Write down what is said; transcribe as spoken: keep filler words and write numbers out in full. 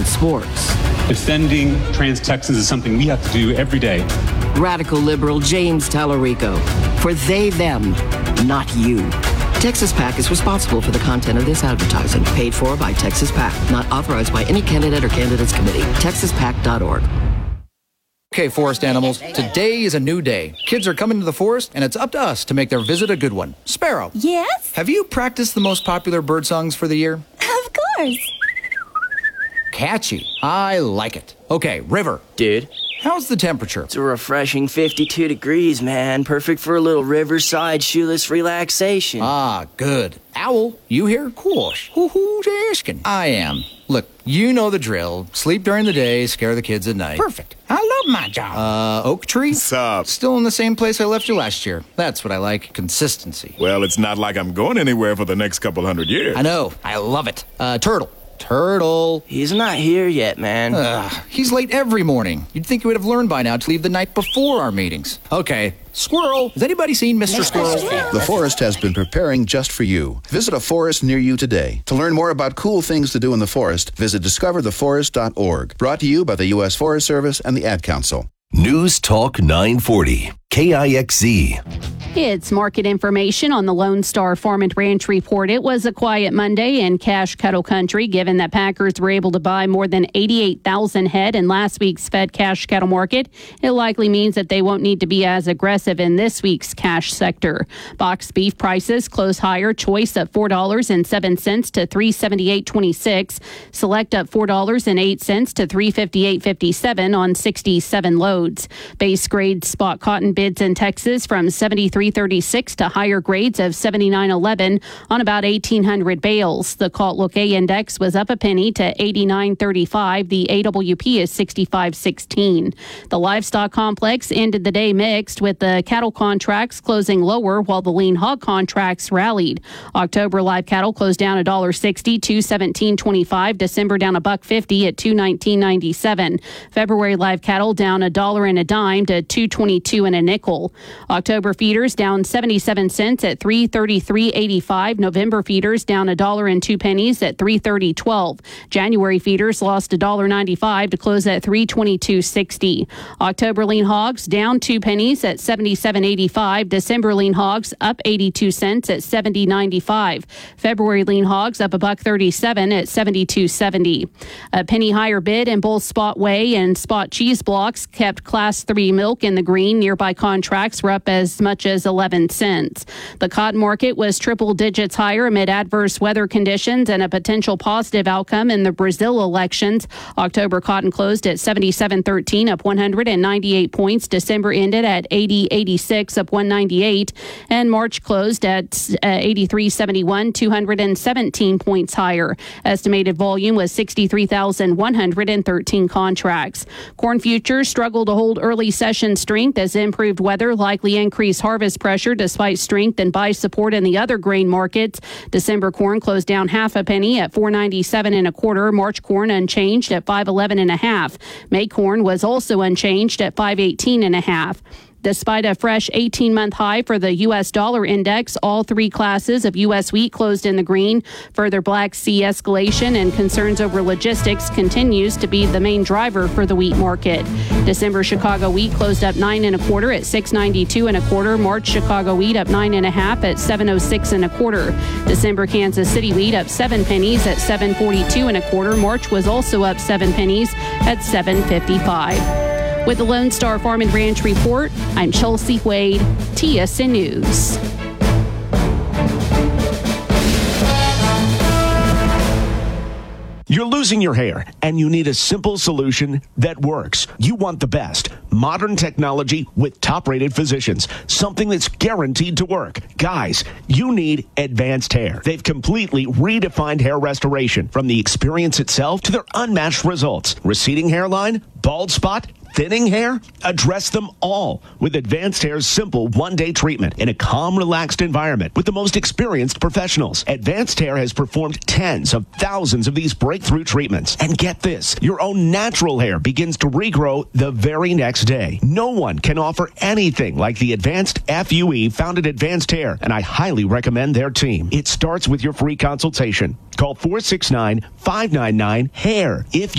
in sports. Defending trans Texans is something we have to do every day. Radical liberal James Tallarico. For they, them, not you. Texas PAC is responsible for the content of this advertising. Paid for by Texas PAC. Not authorized by any candidate or candidates committee. texas pac dot org. Okay, forest animals, today is a new day. Kids are coming to the forest, and it's up to us to make their visit a good one. Sparrow. Yes? Have you practiced the most popular bird songs for the year? Of course. Catchy. I like it. Okay, River. Dude. How's the temperature? It's a refreshing fifty-two degrees, man. Perfect for a little riverside shoeless relaxation. Ah, good. Owl, you here? Course. Who's asking? I am. Look, you know the drill. Sleep during the day, scare the kids at night. Perfect. I love my job. Uh, Oak Tree? Sup? Still in the same place I left you last year. That's what I like. Consistency. Well, it's not like I'm going anywhere for the next couple hundred years. I know. I love it. Uh, Turtle. Turtle. He's not here yet, man. Ugh, he's late every morning. You'd think he would have learned by now to leave the night before our meetings. Okay. Squirrel. Has anybody seen Mister Squirrel? The forest has been preparing just for you. Visit a forest near you today. To learn more about cool things to do in the forest, visit discover the forest dot org. Brought to you by the U S Forest Service and the Ad Council. News Talk nine forty, K I X Z. It's market information on the Lone Star Farm and Ranch Report. It was a quiet Monday in cash cattle country, given that packers were able to buy more than eighty-eight thousand head in last week's Fed cash cattle market. It likely means that they won't need to be as aggressive in this week's cash sector. Box beef prices close higher. Choice up four dollars and seven cents to three seventy-eight twenty-six. Select up four dollars and eight cents to three fifty-eight fifty-seven on sixty-seven loads. Base grade spot cotton bids in Texas from seventy-three thirty-six to higher grades of seventy-nine eleven on about eighteen hundred bales. The Calt Look A index was up a penny to eighty-nine thirty-five. The A W P is sixty-five sixteen. The livestock complex ended the day mixed, with the cattle contracts closing lower while the lean hog contracts rallied. October live cattle closed down one dollar sixty, two seventeen twenty-five. December down a buck fifty at two nineteen ninety-seven. February live cattle down a dollar and a dime to two twenty-two and a nickel. October feeders down seventy-seven cents at three thirty-three eighty-five. November feeders down a dollar and two pennies at three thirty twelve. January feeders lost a dollar ninety-five to close at three twenty-two sixty. October lean hogs down two pennies at seventy-seven eighty-five. December lean hogs up eighty-two cents at seventy ninety-five. February lean hogs up a buck thirty-seven at seventy-two seventy. A penny higher bid in both spot whey and spot cheese blocks kept class three milk in the green. Nearby contracts were up as much as eleven cents. The cotton market was triple digits higher amid adverse weather conditions and a potential positive outcome in the Brazil elections. October cotton closed at seventy-seven thirteen, up one hundred ninety-eight points. December ended at eighty eighty-six, up one ninety-eight. And March closed at uh, eighty-three seventy-one, two hundred seventeen points higher. Estimated volume was sixty-three thousand one hundred thirteen contracts. Corn futures struggled to hold early session strength as improved weather likely increased harvest pressure despite strength and buy support in the other grain markets. December corn closed down half a penny at four ninety-seven and a quarter. March corn unchanged at five eleven and a half. May corn was also unchanged at five eighteen and a half. Despite a fresh eighteen-month high for the U S dollar index, all three classes of U S wheat closed in the green. Further Black Sea escalation and concerns over logistics continues to be the main driver for the wheat market. December Chicago wheat closed up nine and a quarter at six ninety-two and a quarter. March Chicago wheat up nine and a half at seven oh six and a quarter. December Kansas City wheat up seven pennies at seven forty-two and a quarter. March was also up seven pennies at seven fifty-five. With the Lone Star Farm and Ranch Report, I'm Chelsea Wade, T S N News. You're losing your hair, and you need a simple solution that works. You want the best. Modern technology with top-rated physicians. Something that's guaranteed to work. Guys, you need Advanced Hair. They've completely redefined hair restoration, from the experience itself to their unmatched results. Receding hairline, bald spot, thinning hair? Address them all with Advanced Hair's simple one-day treatment in a calm, relaxed environment with the most experienced professionals. Advanced Hair has performed tens of thousands of these breakthrough treatments. And get this, your own natural hair begins to regrow the very next day. No one can offer anything like the Advanced F U E found at Advanced Hair, and I highly recommend their team. It starts with your free consultation. Call four six nine, five nine nine, HAIR if you